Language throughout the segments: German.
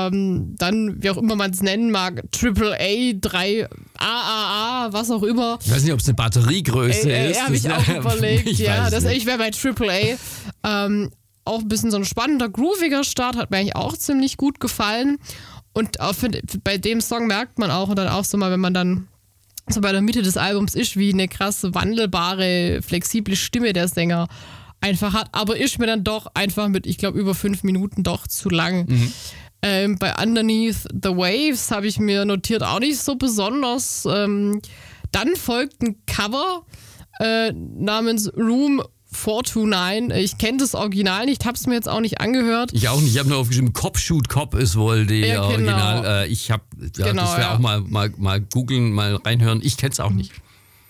dann, wie auch immer man es nennen mag, AAA, 3 AAA, was auch immer. Ich weiß nicht, ob es eine Batteriegröße ist. Habe ich auch überlegt. Ich wäre bei AAA. Auch ein bisschen so ein spannender, grooviger Start, hat mir eigentlich auch ziemlich gut gefallen. Und auch bei dem Song merkt man auch, und dann auch so mal, wenn man dann so bei der Mitte des Albums ist, wie eine krasse, wandelbare, flexible Stimme der Sänger einfach hat. Aber ist mir dann doch einfach mit, ich glaube, über 5 Minuten doch zu lang. Bei Underneath the Waves habe ich mir notiert, auch nicht so besonders. Dann folgt ein Cover namens Room 429. Ich kenne das Original nicht, habe es mir jetzt auch nicht angehört. Ich auch nicht, ich habe nur aufgeschrieben, Cop Shoot Cop ist wohl die Original. Das wäre auch mal googeln, mal reinhören. Ich kenne es auch nicht.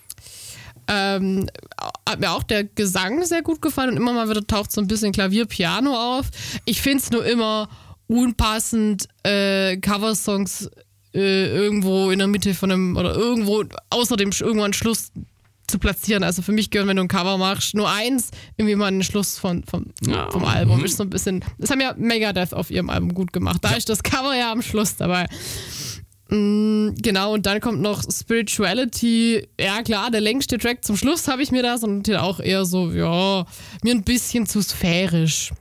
Hat mir auch der Gesang sehr gut gefallen und immer mal wieder taucht so ein bisschen Klavier, Piano auf. Ich finde es nur immer unpassend, Coversongs irgendwo in der Mitte von einem oder irgendwo außer dem irgendwo einen Schluss zu platzieren. Also für mich gehört, wenn du ein Cover machst, nur eins, irgendwie mal einen Schluss vom Album. Ist so ein bisschen, das haben ja Megadeth auf ihrem Album gut gemacht. Da ist das Cover ja am Schluss dabei. Genau, und dann kommt noch Spirituality. Ja klar, der längste Track zum Schluss habe ich mir da, sondern auch eher so, ja, mir ein bisschen zu sphärisch.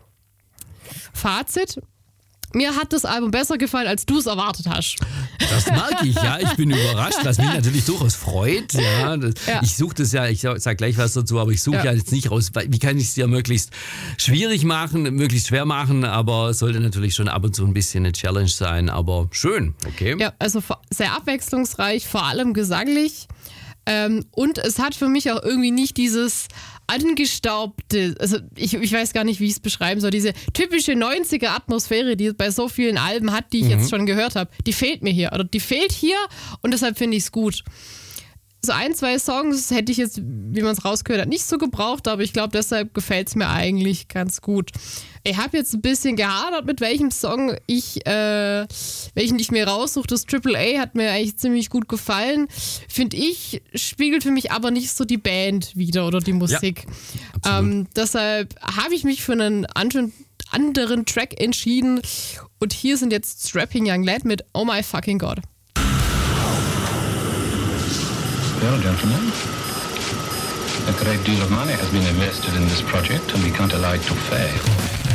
Fazit: Mir hat das Album besser gefallen, als du es erwartet hast. Das mag ich, ja. Ich bin überrascht, was mich natürlich durchaus freut. Ja. Ich suche das ja, ich sage gleich was dazu, aber ich suche ja jetzt nicht raus, wie kann ich es dir möglichst schwierig machen, möglichst schwer machen, aber es sollte natürlich schon ab und zu ein bisschen eine Challenge sein, aber schön, okay. Ja, also sehr abwechslungsreich, vor allem gesanglich. Und es hat für mich auch irgendwie nicht dieses angestaubte, also ich weiß gar nicht, wie ich es beschreiben soll, diese typische 90er-Atmosphäre, die es bei so vielen Alben hat, die ich jetzt schon gehört habe, die fehlt mir hier. Oder die fehlt hier und deshalb finde ich es gut. So 1, 2 Songs hätte ich jetzt, wie man es rausgehört hat, nicht so gebraucht, aber ich glaube, deshalb gefällt es mir eigentlich ganz gut. Ich habe jetzt ein bisschen gehadert, mit welchem Song welchen ich mir raussuche. Das AAA hat mir eigentlich ziemlich gut gefallen. Finde ich, spiegelt für mich aber nicht so die Band wieder oder die Musik. Ja, deshalb habe ich mich für einen anderen Track entschieden. Und hier sind jetzt Strapping Young Lad mit Oh My Fucking God. Well, gentlemen, a great deal of money has been invested in this project and we can't allow it to fail.